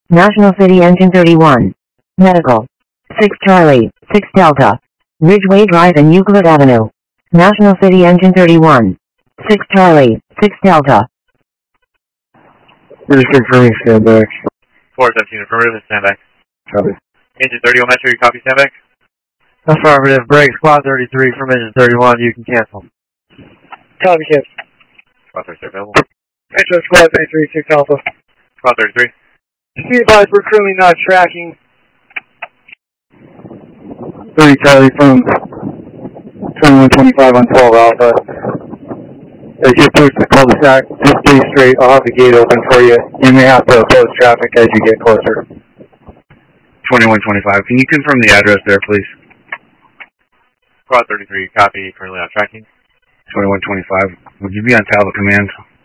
National City Engine 31. Medical. 6 Charlie, 6 Delta. Ridgeway Drive and Euclid Avenue. National City Engine 31. 6 Charlie, 6 Delta. We're just confirming standby. 417 affirmative, stand back. Copy. Engine 31 Metro, you copy, stand back? Affirmative, break squad 33 from engine 31, you can cancel. Copy, cancel. Squad 33 available. Metro squad 33, 6 Alpha. Squad 33. Be advised, we're currently not tracking. 30 Charlie from 2125 on 12 Alpha. As you approach the cul-de-sac, just stay straight. I'll have the gate open for you. You may have to oppose traffic as you get closer. 2125, can you confirm the address there, please? Squad 33, copy, currently not tracking. 2125, would you be on Talbot Command?